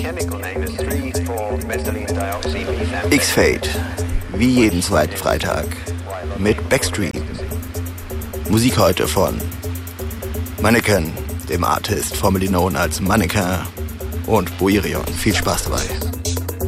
X-Fade, wie jeden zweiten Freitag, mit Backstream. Musik heute von Mannequin, dem Artist formerly known als Mannequin, und Boirion. Viel Spaß dabei.